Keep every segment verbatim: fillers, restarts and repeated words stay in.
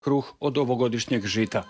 kruh od ovogodišnjeg žita.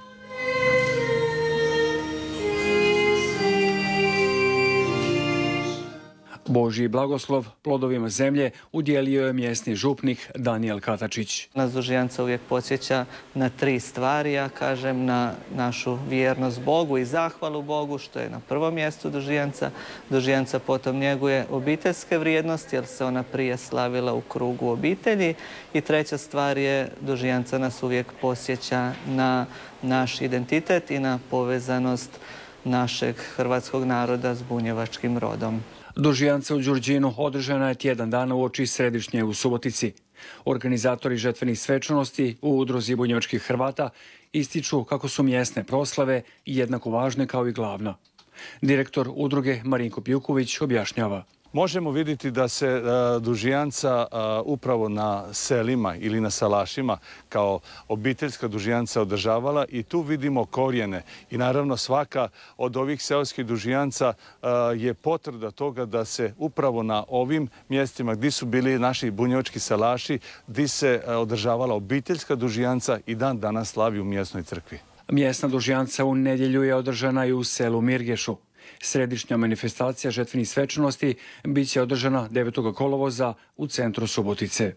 Božji blagoslov plodovima zemlje udjelio je mjesni župnik Danijel Katačić. Nas dužijanca uvijek podsjeća na tri stvari, ja kažem, na našu vjernost Bogu i zahvalu Bogu, što je na prvom mjestu dužijanca. Dužijanca potom njeguje obiteljske vrijednosti, jer se ona prije slavila u krugu obitelji. I treća stvar je, dužijanca nas uvijek podsjeća na naš identitet i na povezanost našeg hrvatskog naroda s bunjevačkim rodom. Dužijanca u Đurđinu održana je tjedan dana uoči središnje u Subotici. Organizatori žetvenih svečanosti u Udruzi bunjevačkih Hrvata ističu kako su mjesne proslave jednako važne kao i glavna. Direktor udruge Marinko Pjuković objašnjava. Možemo vidjeti da se uh, dužijanca uh, upravo na selima ili na salašima kao obiteljska dužijanca održavala i tu vidimo korijene. I naravno svaka od ovih seoskih dužijanca uh, je potvrda toga da se upravo na ovim mjestima gdje su bili naši bunjevački salaši, gdje se uh, održavala obiteljska dužijanca i dan danas slavi u mjesnoj crkvi. Mjesna dužijanca u nedjelju je održana i u selu Mirgešu. Središnja manifestacija žetvenih svečanosti bit će održana devetog kolovoza u centru Subotice.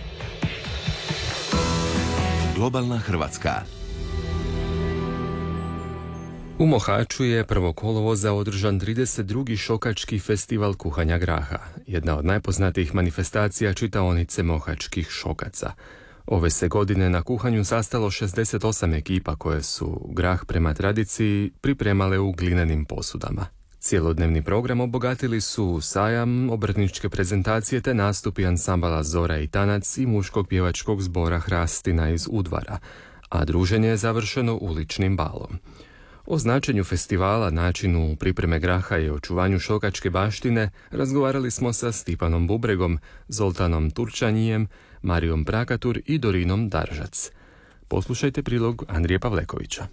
Globalna Hrvatska. U Mohaču je prvog kolovoza održan trideset drugi šokački festival kuhanja graha, jedna od najpoznatijih manifestacija čitaonice mohačkih šokaca. Ove se godine na kuhanju sastalo šezdeset osam ekipa koje su grah prema tradiciji pripremale u glinenim posudama. Cijelodnevni program obogatili su sajam, obrtničke prezentacije te nastupi ansambala Zora i Tanac i muškog pjevačkog zbora Hrastina iz Udvara, a druženje je završeno uličnim balom. O značenju festivala, načinu pripreme graha i očuvanju šokačke baštine razgovarali smo sa Stipanom Bubregom, Zoltanom Turčanjijem, Marijom Prakatur i Dorinom Daržac. Poslušajte prilog Andrije Pavlekovića.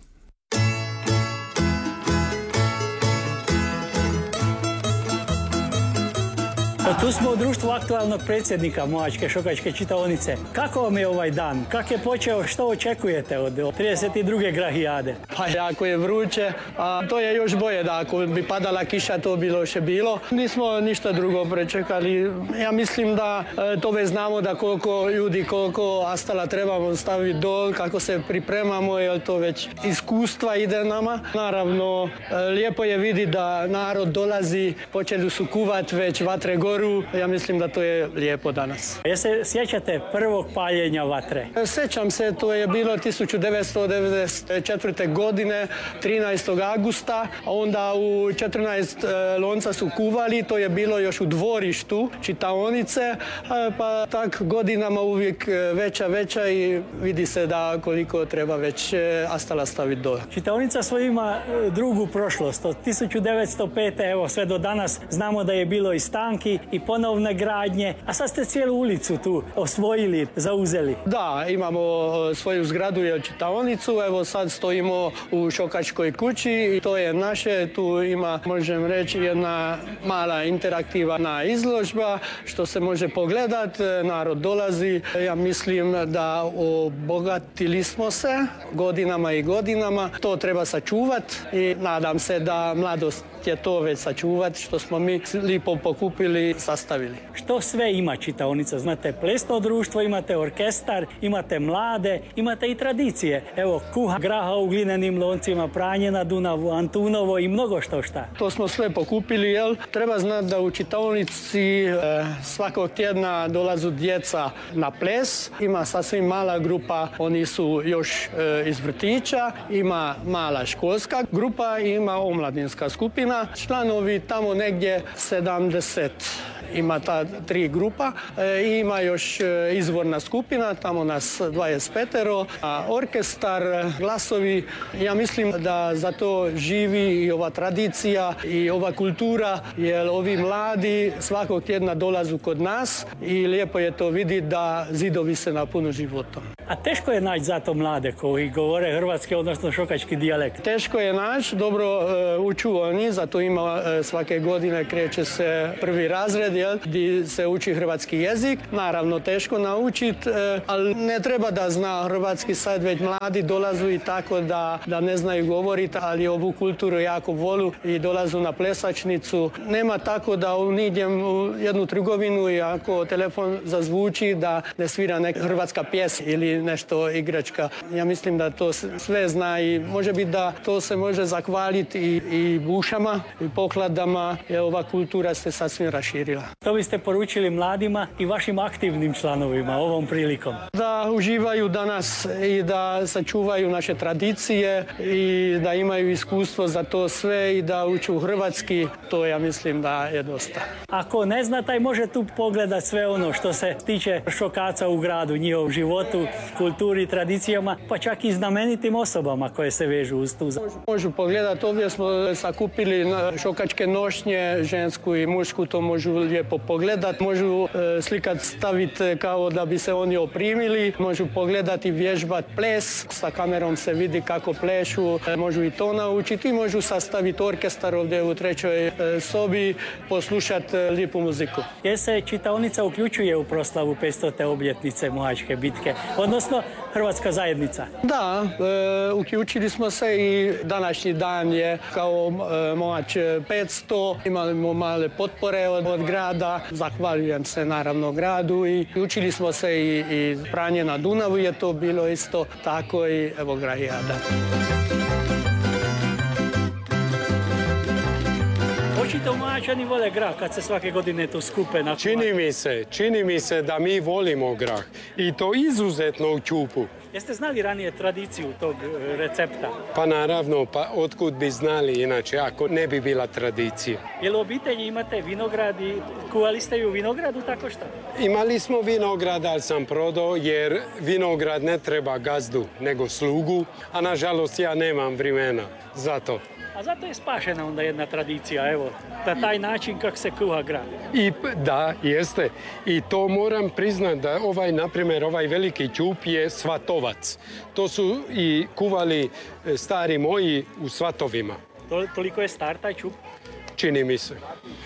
Tu smo u društvu aktualnog predsjednika Mohačke šokačke čitaonice. Kako vam je ovaj dan? Kako je počeo? Što očekujete od trideset druge grahijade? Pa jako je vruće, a to je još bolje da ako bi padala kiša to bilo še bilo. Nismo ništa drugo prečekali. Ja mislim da to već znamo da koliko ljudi, koliko astala trebamo staviti dol, kako se pripremamo, jer to već iskustva ide nama. Naravno, lijepo je vidjeti da narod dolazi, počeli su kuvat već vatre goru. Ja mislim da to je lijepo danas. Jel se sjećate prvog paljenja vatre? Sjećam se, to je bilo tisuću devetsto devedeset četvrte. godine, trinaestog augusta, a onda u četrnaest lonca su kuvali, to je bilo još u dvorištu čitaonice, pa tak godinama uvijek veća, veća i vidi se da koliko treba već astala staviti dole. Čitaonica svoja ima drugu prošlost, od tisuću devetsto pete. evo sve do danas znamo da je bilo i stanki i ponovne gradnje, a sad ste cijelu ulicu tu osvojili, zauzeli. Da, imamo svoju zgradu i čitaonicu, evo sad stojimo u Šokačkoj kući i to je naše, tu ima, možem reći, jedna mala interaktivna izložba što se može pogledat, narod dolazi, ja mislim da obogatili smo se godinama i godinama, to treba sačuvat i nadam se da mladost je to već sačuvat što smo mi lipo pokupili, sastavili. Što sve ima čitaonica? Znate, plesno društvo, imate orkestar, imate mlade, imate i tradicije. Evo, kuha graha u glinenim loncima, pranje na Dunavu, Antunovo i mnogo što šta. To smo sve pokupili, jel? Treba znati da u čitaonici e, svakog tjedna dolazu djeca na ples. Ima sasvim mala grupa, oni su još e, iz vrtića, ima mala školska grupa i ima omladinska skupina. Članovi tamo negdje sedamdeset. Ima ta tri grupa e, i ima još e, izvorna skupina, tamo nas dvadeset pet, a orkestar, glasovi, ja mislim da za to živi i ova tradicija i ova kultura, jer ovi mladi svakog tjedna dolazu kod nas i lijepo je to vidjeti da zidovi se napunu životom. A teško je naći zato mlade koji govore hrvatski, odnosno šokački dijalekt. Teško je naći, dobro e, uču oni, zato ima e, svake godine kreće se prvi razred, jel, gdje se uči hrvatski jezik. Naravno, teško naučiti, e, ali ne treba da zna hrvatski sad, već mladi dolazu i tako da, da ne znaju govoriti, ali ovu kulturu jako volu i dolazu na plesačnicu. Nema tako da idem u jednu trgovinu i ako telefon zazvuči da ne svira neka hrvatska pjesma ili nešto igračka. Ja mislim da to sve zna i može biti da to se može zahvaliti i, i bušama i pokladama, jer ova kultura se sasvim raširila. To biste poručili mladima i vašim aktivnim članovima ovom prilikom? Da uživaju danas i da sačuvaju naše tradicije i da imaju iskustvo za to sve i da uču hrvatski, to ja mislim da je dosta. Ako ne zna, taj može tu pogledat sve ono što se tiče šokaca u gradu, njihovom životu, kulturi, tradicijama, pa čak i znamenitim osobama koje se vežu uz tu. Možu pogledati, ovdje smo sakupili šokačke nošnje, žensku i mušku, to možu lijepo pogledati. Možu e, slikat staviti kao da bi se oni oprimili, možu pogledati, vježbati ples, sa kamerom se vidi kako plešu, e, možu i to naučiti, možu sastaviti orkestar ovdje u trećoj e, sobi, poslušati e, lijepu muziku. Jer se čitaonica uključuje u proslavu petstote obljetnice Mohačke bitke, odnosno Hrvatska zajednica. Da, e, uključili smo se i današnji dan je kao e, Mohač petsto. Imali smo male potpore od, od grada. Zahvaljujem se naravno gradu i učili smo se i, i pranje na Dunavu je to bilo isto tako i evo Grajada. Očito Mohačani vole grah kad se svake godine tu skupe na Čini mi se, čini mi se da mi volimo grah i to izuzetno u ćupu. Jeste znali ranije tradiciju tog recepta? Pa naravno, pa otkud bi znali inače ako ne bi bila tradicija. Jel u obitelji imate vinograd i kuvali ste u vinogradu tako što? Imali smo vinograd, ali sam prodao jer vinograd ne treba gazdu nego slugu, a nažalost ja nemam vremena za to. A zato je spašena onda jedna tradicija, evo, na taj način kako se kuha grah. I da, jeste. I to moram priznati da ovaj, na primjer, ovaj veliki ćup je svatovac. To su i kuvali stari moji u svatovima. To, toliko je star taj ćup? Čini mi se.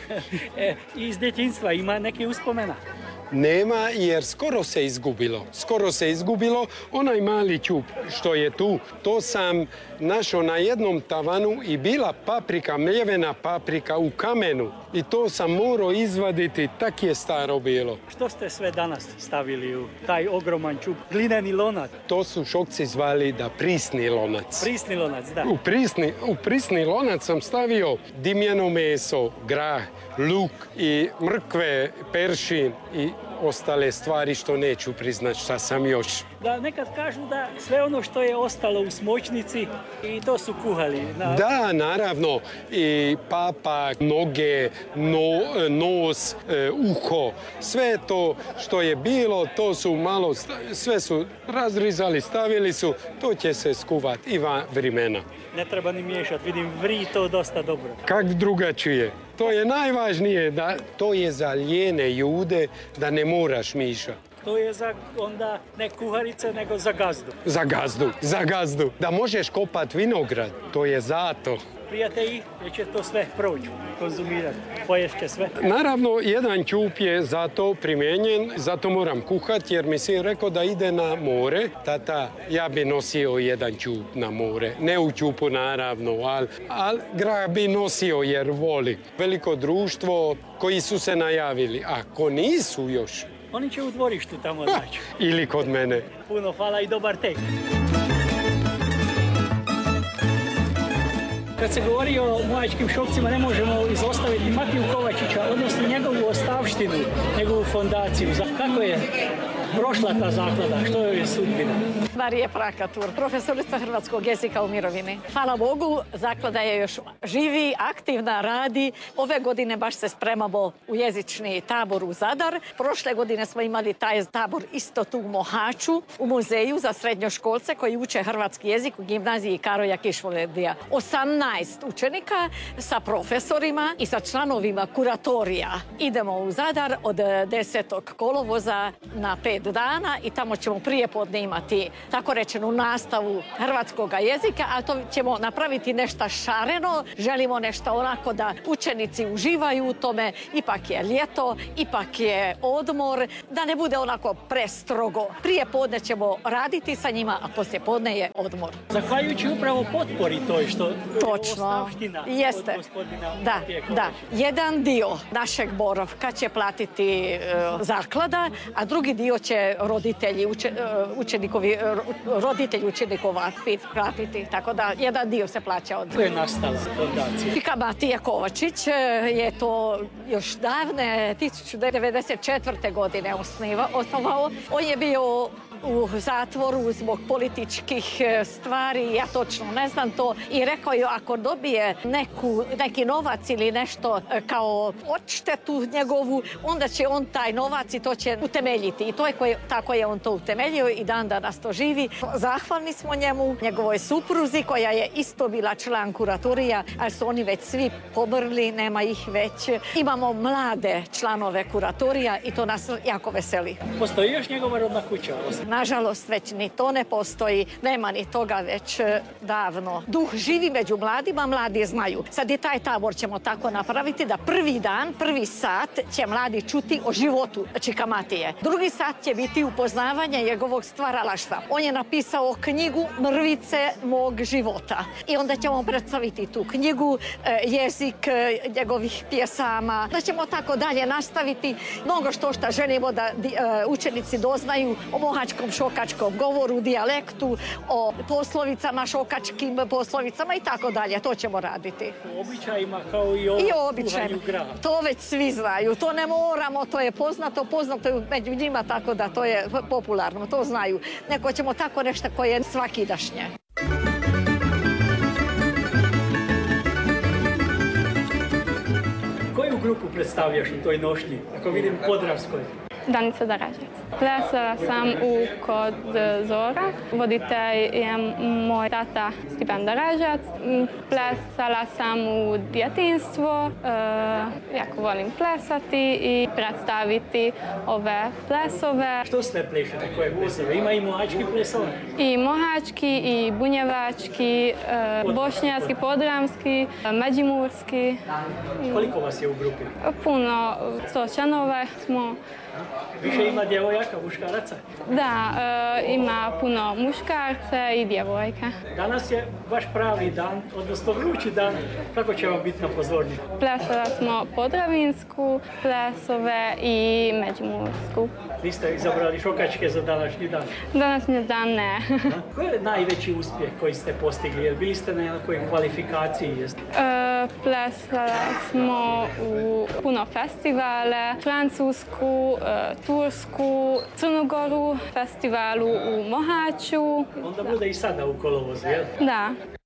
E, iz djetinjstva ima neki uspomena? Nema jer skoro se izgubilo. Skoro se izgubilo. Onaj mali ćup što je tu, to sam našao na jednom tavanu i bila paprika, mljevena paprika u kamenu. I to sam morao izvaditi, tak je staro bilo. Što ste sve danas stavili u taj ogroman ćup? Glineni lonac? To su Šokci zvali da prisni lonac. Prisni lonac, da. U prisni, u prisni lonac sam stavio dimljeno meso, grah, luk i mrkve, peršin i ostale stvari što neću priznat šta sam još. Da, nekad kažu da sve ono što je ostalo u smočnici i to su kuhali. Na... Da, naravno. I papak, noge, no, nos, e, uho. Sve to što je bilo, to su malo, sve su razrizali, stavili su. To će se skuvati i van vremena. Ne treba ni miješati, vidim vri to dosta dobro. Kak drugačije. To je najvažnije, da to je za lijene ljude da ne moraš mišati. To je za onda ne kuharice, nego za gazdu. Za gazdu, za gazdu. Da možeš kopat vinograd, to je zato. Prijatelji, jer će to sve proći, konzumirati, poješće sve. Naravno, jedan ćup je zato primijenjen, zato moram kuhati, jer mi si rekao da ide na more. Tata, ja bi nosio jedan ćup na more. Ne u ćupu, naravno, ali al, grah bi nosio jer voli. Veliko društvo koji su se najavili, ako nisu još, oni će u dvorištu tamo naći. Ili kod mene. Puno hvala i dobar tek. Kad se govori o mohačkim šokcima, ne možemo izostaviti Matiju Kovačića, odnosno njegovu ostavštinu, njegovu fondaciju. Kako je prošla ta zaklada? Što je sudbina? Marija Prakatur, profesorica hrvatskog jezika u mirovini. Hvala Bogu, zaklada je još živi, aktivna, radi. Ove godine baš se spremamo u jezični tabor u Zadar. Prošle godine smo imali taj tabor isto tu u Mohaču, u muzeju za srednjoškolce koji uče hrvatski jezik u gimnaziji Karoja Kišvoledija. osamnaest učenika sa profesorima i sa članovima kuratorija. Idemo u Zadar od desetog kolovoza na pet pet dana i tamo ćemo prijepodne imati tako rečenu nastavu hrvatskog jezika, a to ćemo napraviti nešto šareno, želimo nešto onako da učenici uživaju u tome, ipak je ljeto, ipak je odmor, da ne bude onako prestrogo. Prije podne ćemo raditi sa njima, a poslije podne je odmor. Zahvaljujući upravo potpori toj što Točno, jeste. Da, da. Jedan dio našeg boravka će platiti uh, zaklada, a drugi dio će roditelji, uče, uh, učenikovi, uh, roditelji učenikova platiti. Tako da jedan dio se plaća od... Ko je nastala fondacija? Čika Matija Kovačić je to još davne tisuću devetsto devedeset četvrte. godine osniva, osnovao. On je bio u zatvoru zbog političkih stvari, ja točno ne znam to, i rekao je ako dobije neku, neki novac ili nešto kao odštetu njegovu, onda će on taj novac i to će utemeljiti. I to je koje, tako je on to utemeljio i dan danas to živi. Zahvalni smo njemu, njegovoj supruzi koja je isto bila član kuratorija, ali su oni već svi pomrli, nema ih već. Imamo mlade članove kuratorija i to nas jako veseli. Postoji još njegova rodna kuća? Nažalost, već ni to ne postoji, nema ni toga već davno. Duh živi među mladima, mladi znaju. Sad i taj tabor ćemo tako napraviti da prvi dan, prvi sat će mladi čuti o životu Čika Matije. Drugi sat će biti upoznavanje njegovog stvaralaštva. On je napisao knjigu Mrvice mog života. I onda ćemo predstaviti tu knjigu, jezik njegovih pjesama. Da ćemo tako dalje nastaviti mnogo što što želimo da učenici doznaju o mohačkom šokačkom govoru, dijalektu, o poslovicama, šokačkim poslovicama i tako dalje. To ćemo raditi. O običajima kao i o, I o običajima. To već svi znaju. To ne moramo, to je poznato, poznato je među njima, tako da to je popularno, to znaju. Neko ćemo tako nešto koje je svakidašnje. Koju grupu predstavljaš u toj nošnji, ako vidim Podravskoj? Danica Daražac. Plesala sam u Kod Zora. Voditelj je moj tata Stipan Daražac. Plesala sam u djetinjstvo. E, jako volim plesati i predstaviti ove plesove. Što sve plešete? Koje plesove? Ima i mohački plesove? I mohački, i bunjevački, e, bošnjački, podramski, međimurski. Koliko vas je u grupi? Puno. sto članova smo. Više ima djevojaka, muškaraca? Da, e, ima puno muškarca i djevojka. Danas je baš pravi dan, odnosno vrući dan. Kako će vam biti na pozornici? Plesala smo podravinsku, plesove i međimursku. Vi ste izabrali šokačke za današnji dan? Današnji dan ne. Koji je najveći uspjeh koji ste postigli? Jer bili ste na nekoj kvalifikaciji? Jeste? E, plesala smo u puno festivale, Francusku, e, Tursku, Crnu Goru, festivalu u Mohaču. Onda bude i sada u kolovozu, jel? Da.